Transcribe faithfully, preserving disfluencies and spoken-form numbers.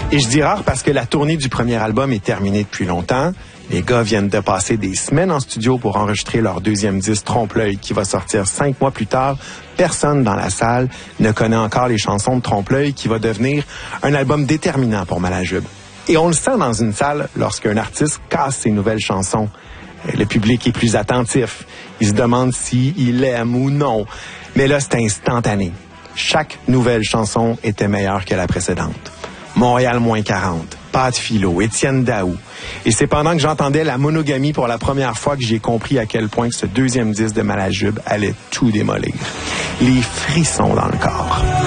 Et je dis rare parce que la tournée du premier album est terminée depuis longtemps. Les gars viennent de passer des semaines en studio pour enregistrer leur deuxième disque Trompe-l'œil qui va sortir cinq mois plus tard. Personne dans la salle ne connaît encore les chansons de Trompe-l'œil qui va devenir un album déterminant pour Malajube. Et on le sent dans une salle lorsqu'un artiste casse ses nouvelles chansons. Le public est plus attentif. Il se demande s'il aime ou non. Mais là, c'est instantané. Chaque nouvelle chanson était meilleure que la précédente. Montréal moins quarante, Pat Philo, Étienne Daou. Et c'est pendant que j'entendais la monogamie pour la première fois que j'ai compris à quel point que ce deuxième disque de Malajube allait tout démolir. Les frissons dans le corps.